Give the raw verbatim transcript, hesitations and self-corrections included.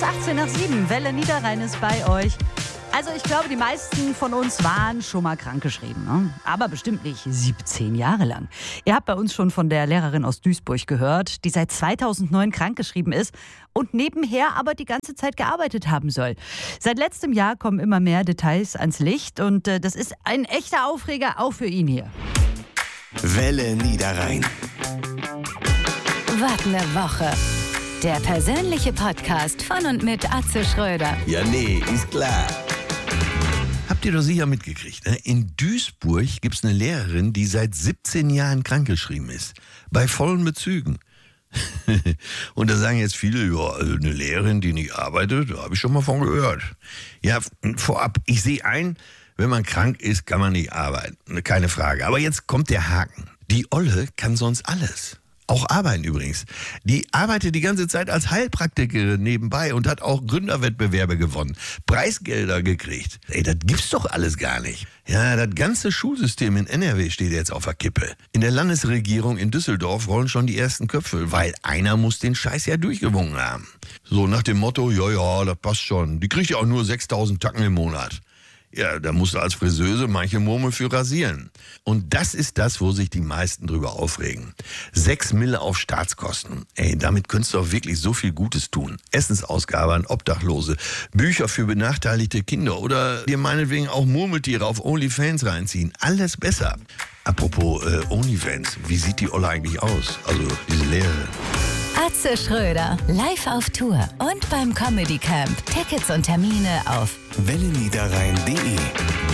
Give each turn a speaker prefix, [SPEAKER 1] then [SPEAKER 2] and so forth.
[SPEAKER 1] ist achtzehn nach sieben. Welle Niederrhein ist bei euch. Also ich glaube, die meisten von uns waren schon mal krankgeschrieben. Ne? Aber bestimmt nicht siebzehn Jahre lang. Ihr habt bei uns schon von der Lehrerin aus Duisburg gehört, die seit zweitausendneun krankgeschrieben ist und nebenher aber die ganze Zeit gearbeitet haben soll. Seit letztem Jahr kommen immer mehr Details ans Licht und äh, das ist ein echter Aufreger auch für ihn hier.
[SPEAKER 2] Welle Niederrhein.
[SPEAKER 3] Was ne Woche. Der persönliche Podcast von und mit Atze Schröder.
[SPEAKER 2] Ja, nee, ist klar.
[SPEAKER 4] Habt ihr doch sicher mitgekriegt, ne? In Duisburg gibt's eine Lehrerin, die seit siebzehn Jahren krankgeschrieben ist. Bei vollen Bezügen. Und da sagen jetzt viele, ja, also eine Lehrerin, die nicht arbeitet, da habe ich schon mal von gehört. Ja, vorab, ich sehe ein, wenn man krank ist, kann man nicht arbeiten. Keine Frage. Aber jetzt kommt der Haken. Die Olle kann sonst alles. Auch arbeiten übrigens. Die arbeitet die ganze Zeit als Heilpraktikerin nebenbei und hat auch Gründerwettbewerbe gewonnen. Preisgelder gekriegt. Ey, das gibt's doch alles gar nicht. Ja, das ganze Schulsystem in N R W steht jetzt auf der Kippe. In der Landesregierung in Düsseldorf rollen schon die ersten Köpfe, weil einer muss den Scheiß ja durchgewunken haben. So nach dem Motto, ja, ja, das passt schon. Die kriegt ja auch nur sechstausend Tacken im Monat. Ja, da musst du als Friseuse manche Murmel für rasieren. Und das ist das, wo sich die meisten drüber aufregen. Sechs Mille auf Staatskosten. Ey, damit könntest du auch wirklich so viel Gutes tun. Essensausgabe an Obdachlose, Bücher für benachteiligte Kinder oder dir meinetwegen auch Murmeltiere auf OnlyFans reinziehen. Alles besser. Apropos äh, OnlyFans, wie sieht die Olle eigentlich aus? Also diese Lehrerin.
[SPEAKER 3] Atze Schröder, live auf Tour und beim Comedy Camp. Tickets und Termine auf
[SPEAKER 2] welle niederrhein punkt de